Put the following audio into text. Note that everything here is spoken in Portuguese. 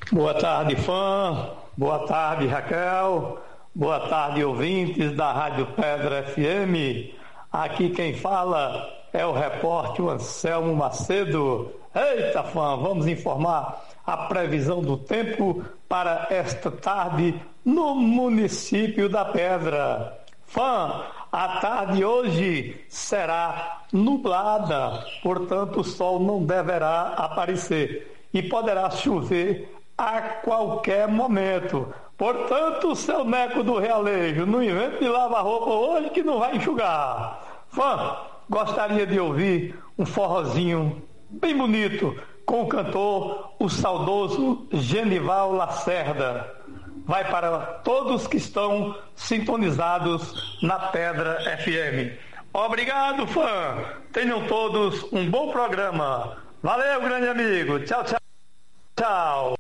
Boa tarde, fã. Boa tarde, Raquel. Boa tarde, ouvintes da Rádio Pedra FM. Aqui quem fala é o repórter Anselmo Macedo. Eita, fã, vamos informar a previsão do tempo para esta tarde no município da Pedra. Fã, a tarde hoje será nublada, portanto o sol não deverá aparecer e poderá chover a qualquer momento. Portanto, seu Neco do Realejo, não invente de lavar roupa hoje que não vai enxugar. Fã, gostaria de ouvir um forrozinho bem bonito com o cantor, o saudoso Genival Lacerda. Vai para todos que estão sintonizados na Pedra FM. Obrigado, fã. Tenham todos um bom programa. Valeu, grande amigo. Tchau, tchau. Tchau.